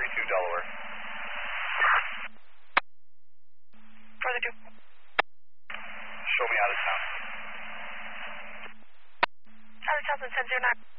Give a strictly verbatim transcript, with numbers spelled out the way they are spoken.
two, Delaware. Further two. Show me out of town. Out of town, ten zero nine.